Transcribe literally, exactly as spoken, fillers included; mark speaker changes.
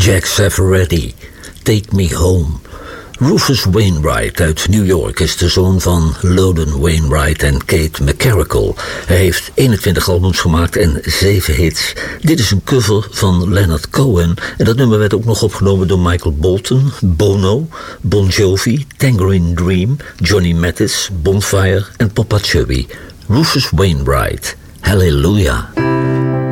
Speaker 1: Jack Safferetti, Take Me Home. Rufus Wainwright uit New York is de zoon van Loudon Wainwright en Kate McCarrickle. Hij heeft eenentwintig albums gemaakt en zeven hits. Dit is een cover van Leonard Cohen en dat nummer werd ook nog opgenomen door Michael Bolton, Bono, Bon Jovi, Tangerine Dream, Johnny Mathis, Bonfire en Papa Chubby. Rufus Wainwright, Hallelujah.